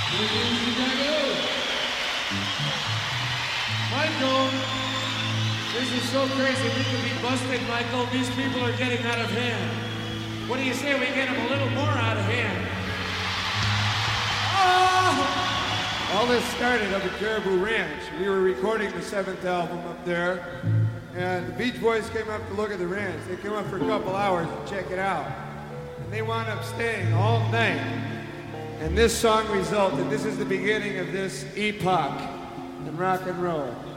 Michael, this is so crazy. We could be busted, Michael. These people are getting out of hand. What do you say we get them a little more out of hand? Oh! All this started up at Caribou Ranch. We were recording the 7th album up there, and the Beach Boys came up to look at the ranch. They came up for a couple hours to check it out. And they wound up staying all night. And this song resulted. This is the beginning of this epoch in rock and roll.